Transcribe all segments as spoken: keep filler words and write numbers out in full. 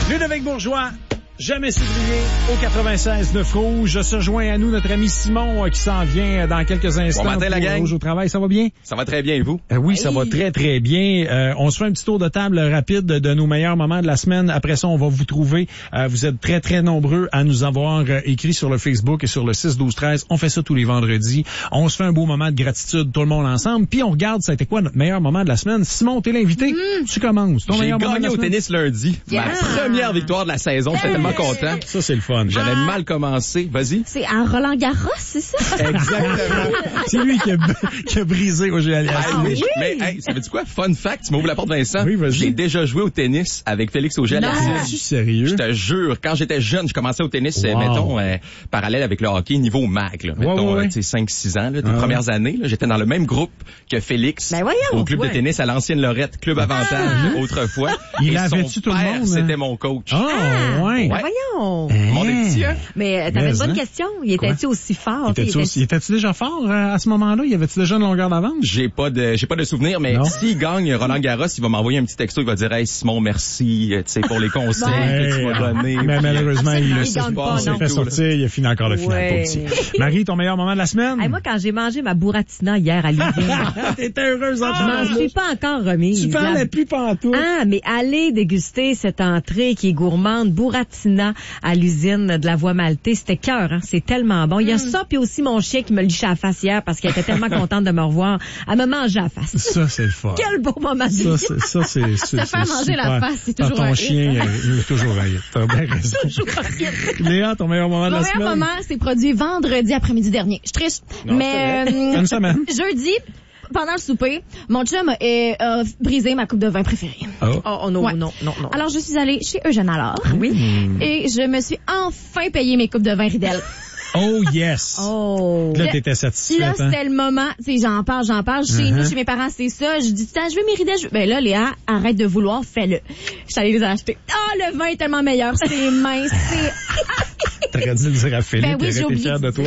Ludovic Bourgeois, jamais cédrier au quatre-vingt-seize neuf Rouge. Se joint à nous notre ami Simon euh, qui s'en vient dans quelques instants. Bon matin, la gang. Rouge au travail, ça va bien? Ça va très bien, et vous? Euh, oui, hey. ça va très, très bien. Euh, on se fait un petit tour de table rapide de nos meilleurs moments de la semaine. Après ça, on va vous trouver. Euh, vous êtes très, très nombreux à nous avoir euh, écrit sur le Facebook et sur le six douze treize. On fait ça tous les vendredis. On se fait un beau moment de gratitude, tout le monde ensemble. Puis on regarde, ça a été quoi notre meilleur moment de la semaine. Simon, t'es l'invité. Mm. Tu commences. Ton J'ai meilleur moment de gagné la au semaine? tennis lundi. Yeah. Ma première victoire de la saison. J'étais tellement content. Ça, c'est le fun. J'avais Ah. mal commencé. Vas-y. C'est à Roland Garros, c'est ça? Exactement. C'est lui qui a, qui a brisé au G L S. Ah, mais, oui. mais hey, savais-tu quoi? Fun fact, tu m'ouvres la porte, Vincent. Oui, vas-y. J'ai déjà joué au tennis avec Félix Auger à la Non. Cise. Es-tu sérieux? Je te jure, quand j'étais jeune, je commençais au tennis, Wow. euh, mettons, euh, parallèle avec le hockey, niveau mag, là, Ouais, mettons, ouais, ouais. euh, tu sais, cinq six ans, là, des Ah, premières années. Là, j'étais dans le même groupe que Félix Ben voyons, au club ouais. de tennis à l'ancienne Lorette, club avantage, autrefois. Il Et avait-tu son tout le père, monde, hein? c'était mon coach. Ah, ouais. Ben voyons. Mon petit, hein? Mais euh, t'avais Mais, une bonne hein? question. Il était-tu aussi fort? Il était-tu, aussi- il était-tu déjà fort euh, à ce moment-là? Y avait-tu déjà une longueur d'avance? J'ai pas de, j'ai pas de souvenir, mais Non. s'il gagne Roland Garros, il va m'envoyer un petit texto, il va dire, hey, Simon, merci, euh, tu sais, pour les conseils que tu m'as donnés. Mais malheureusement, il, Absolument, le il sait gagne pas, pas, il s'est non. fait sortir, il a fini encore le final, Ouais. pour petit. Marie, ton meilleur moment de la semaine? Hey, moi, quand j'ai mangé ma bourratina hier à l'usine, T'étais heureuse en je m'en suis pas encore remise. Tu parlais La- plus pantoute. Ah, mais allez déguster cette entrée qui est gourmande, bourratina à l'usine de la Voie Maltais. C'était cœur, hein? C'est tellement bon. Il y a ça, puis aussi mon chien qui me lichait à la face hier parce qu'elle était tellement contente de me revoir. Elle me mangeait à la face. Ça, c'est le fun. Quel beau moment de Ça, vie. c'est, ça, c'est, c'est, Se faire c'est manger la super. face, c'est Par toujours ton un hit, chien, hein? euh, il est toujours un hit. T'as bien raison. Toujours un hit. Léa, ton meilleur moment de Mon la meilleur semaine? moment, c'est produit vendredi après-midi dernier. Je triche. Non, Mais euh, Une semaine. jeudi, pendant le souper, mon chum a euh, brisé ma coupe de vin préférée. Oh. Oh, oh, non, Ouais. non, non, non. Alors, je suis allée chez Eugène Allard. oui. Et je me suis enfin payé mes coupes de vin Ridel. Oh, yes. Oh. Là, Le- t'étais satisfaite, Là, hein? c'était le moment. Tu sais, j'en parle, j'en parle. Chez Uh-huh. nous, chez mes parents, c'est ça. Je dis, tiens, je veux mes Ridel. Je veux- Ben là, Léa, arrête de vouloir, fais-le. Je suis allée les acheter. Ah, le vin est tellement meilleur. C'est mince. C'est... T'aurais dû le dire à Philippe, Ben oui, il j'ai aurait été oublié fier de de toi.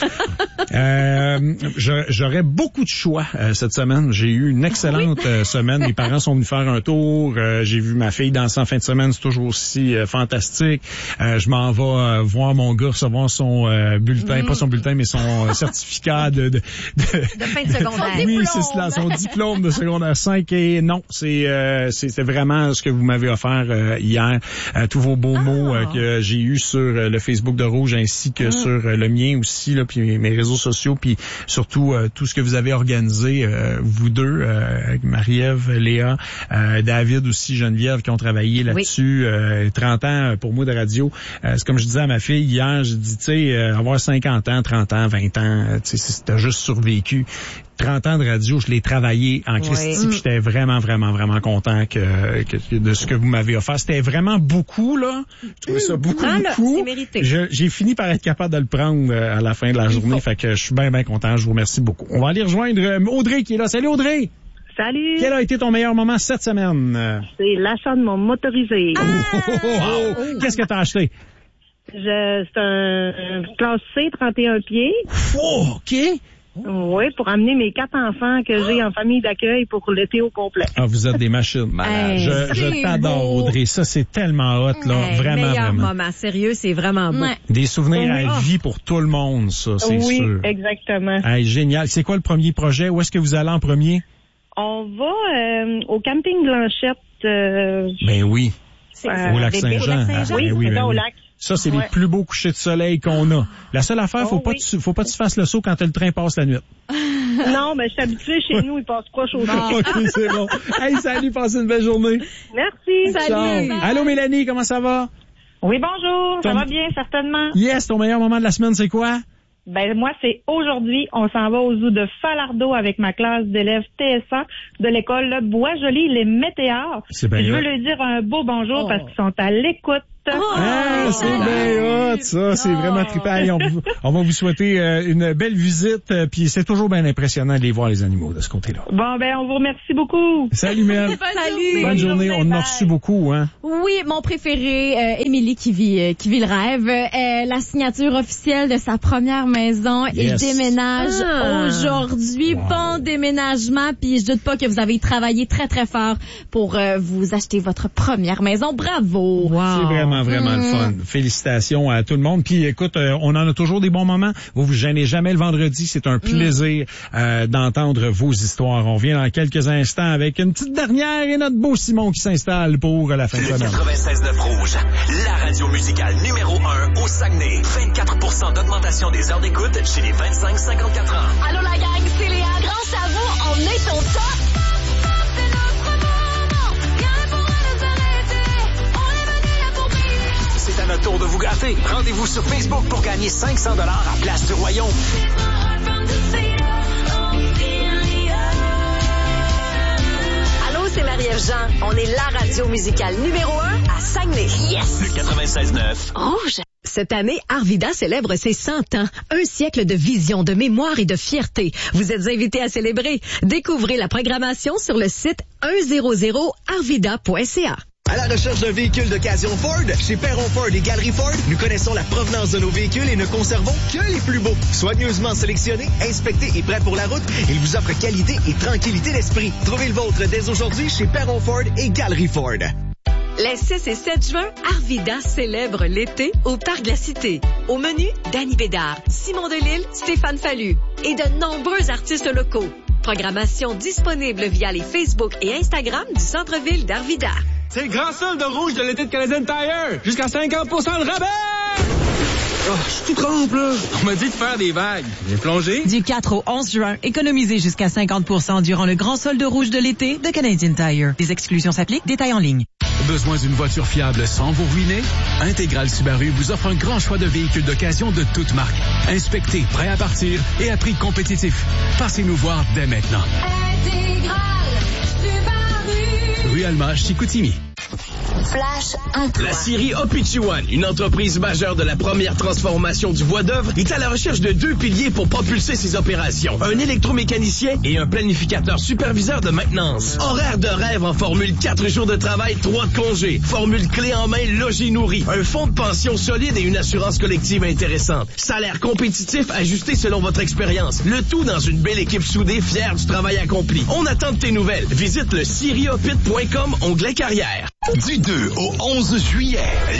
euh, je- j'aurais beaucoup de choix euh, cette semaine. J'ai eu une excellente euh, semaine. Mes parents sont venus faire un tour. Euh, j'ai vu ma fille danser en fin de semaine. C'est toujours aussi euh, fantastique. Euh, je m'en vais euh, voir mon gars recevoir son euh, bulletin, pas son bulletin, mais son euh, certificat de... de, de De fin de secondaire. oui, c'est cela, son diplôme de secondaire cinq. Et non, c'est euh, c'est c'est vraiment ce que vous m'avez offert euh, hier. Euh, tous vos beaux Ah. mots euh, que j'ai eus sur euh, le Facebook de Rouge ainsi que sur euh, le mien aussi, là, puis mes, mes réseaux sociaux, puis surtout euh, tout ce que vous avez organisé, euh, vous deux, euh, Marie-Ève, Léa, euh, David aussi, Geneviève, qui ont travaillé là-dessus. Euh, trente ans pour moi de radio. Euh, c'est comme je disais à ma fille hier, j'ai dit, tu sais, euh, avoir cinquante ans, trente ans, vingt ans, euh, tu sais, si t'as juste survécu. trente ans de radio, je l'ai travaillé en Christie, Oui. puis j'étais vraiment, vraiment, vraiment content que, que de ce que vous m'avez offert. C'était vraiment beaucoup, là. Je trouvais ça beaucoup, Prends-le, beaucoup. c'est mérité. Je- j'ai fini par être capable de le prendre euh, à la fin de la journée, fait que je suis bien, bien content. Je vous remercie beaucoup. On va aller rejoindre euh, Audrey qui est là. Salut Audrey! Salut, Quel a été ton meilleur moment cette semaine? Euh, c'est l'achat de mon motorisé. oh, oh, oh, oh. Qu'est-ce que t'as acheté? Je, c'est un, un classe C, trente et un pieds. Oh, OK! Oui, pour amener mes quatre enfants que j'ai en famille d'accueil pour l'été au complet. Ah, vous êtes des machines. Hey, je c'est je t'adore, beau. Audrey. Ça, c'est tellement hot, là. Hey, vraiment, meilleur vraiment. moment. Sérieux, c'est vraiment beau. Ouais. Des souvenirs Oui. à vie pour tout le monde, ça, c'est oui, sûr. exactement. Hey, génial. C'est quoi le premier projet? Où est-ce que vous allez en premier? On va euh, au camping Blanchette. Euh, Ben oui. C'est Euh, Au lac des- Saint-Jean. au lac Ah, Saint-Jean. ben Oui, c'est ben ça, au oui. lac. Ça, c'est les Ouais. plus beaux couchers de soleil qu'on a. La seule affaire, faut Oh, pas oui. que tu, faut pas que tu fasses le saut quand le train passe la nuit. Non, mais je suis habituée chez nous, il passe pas chaud. OK, c'est bon. Hey, salut, passez une belle journée. Merci. Ciao. Allô, Mélanie, comment ça va? Oui, bonjour. Ton- Ça va bien, certainement. Yes, ton meilleur moment de la semaine, c'est quoi? Ben moi, c'est aujourd'hui, on s'en va au zoo de Falardeau avec ma classe d'élèves T S A de l'école Bois-Joli, les météores. C'est bien Je veux hot. leur dire un beau bonjour Oh. parce qu'ils sont à l'écoute. Ah, c'est bien hot, ça, c'est vraiment trippant. Allez, on, vous- on va vous souhaiter euh, une belle visite, euh, puis c'est toujours bien impressionnant de les voir, les animaux, de ce côté-là. Bon, ben on vous remercie beaucoup. Salut, Mel. Salut. Bonne journée, on en a reçu beaucoup, hein. Oui, mon préféré, euh, Émilie qui vit euh, qui vit le rêve. Euh, la signature officielle de sa première maison. Yes. Il déménage Ah. aujourd'hui. Wow. Bon déménagement. Puis je doute pas que vous avez travaillé très très fort pour euh, vous acheter votre première maison. Bravo. Wow. C'est vraiment, vraiment le fun. Félicitations à tout le monde. Puis écoute, euh, on en a toujours des bons moments. Vous vous gênez jamais le vendredi. C'est un plaisir euh, d'entendre vos histoires. On revient dans quelques instants avec une petite dernière et notre beau Simon qui s'installe pour la fin de Le semaine. quatre-vingt-seize neuf Rouge, la radio musicale numéro un au Saguenay. vingt-quatre pour cent d'augmentation des heures d'écoute chez les vingt-cinq cinquante-quatre ans. Allô la gang, c'est Léa. Grâce à vous, on est au top. C'est à notre tour de vous gâter. Rendez-vous sur Facebook pour gagner cinq cents dollars à Place du Royaume. Allô, c'est Marie-Ève Jean. On est la radio musicale numéro un à Saguenay. Yes! Le quatre-vingt-seize neuf. Rouge. Cette année, Arvida célèbre ses cent ans. Un siècle de vision, de mémoire et de fierté. Vous êtes invités à célébrer. Découvrez la programmation sur le site cent arvida point c a. À la recherche d'un véhicule d'occasion Ford? Chez Perron Ford et Galerie Ford, nous connaissons la provenance de nos véhicules et ne conservons que les plus beaux. Soigneusement sélectionnés, inspectés et prêts pour la route, ils vous offrent qualité et tranquillité d'esprit. Trouvez le vôtre dès aujourd'hui chez Perron Ford et Galerie Ford. Les six et sept juin, Arvida célèbre l'été au Parc de la Cité. Au menu, Danny Bédard, Simon Delille, Stéphane Fallu et de nombreux artistes locaux. Programmation disponible via les Facebook et Instagram du centre-ville d'Arvida. C'est le grand solde de rouge de l'été de Canadian Tire. Jusqu'à cinquante pour cent de rabais! Oh, je suis tout trempe, là. On m'a dit de faire des vagues. J'ai plongé. Du quatre au onze juin, économisez jusqu'à cinquante pour cent durant le grand solde rouge de l'été de Canadian Tire. Des exclusions s'appliquent, détails en ligne. Besoin d'une voiture fiable sans vous ruiner? Intégral Subaru vous offre un grand choix de véhicules d'occasion de toutes marques. Inspectés, prêts à partir et à prix compétitifs. Passez-nous voir dès maintenant. Intégral Subaru. Rue Alma, Chicoutimi. Flash emploi. La scierie O P G one, une entreprise majeure de la première transformation du bois d'œuvre, est à la recherche de deux piliers pour propulser ses opérations. Un électromécanicien et un planificateur superviseur de maintenance. Horaire de rêve en formule quatre jours de travail, trois de congés. Formule clé en main, logis nourri. Un fonds de pension solide et une assurance collective intéressante. Salaire compétitif ajusté selon votre expérience. Le tout dans une belle équipe soudée, fière du travail accompli. On attend de tes nouvelles. Visite le scierie o p i t point com, onglet carrière. Du deux au onze juillet.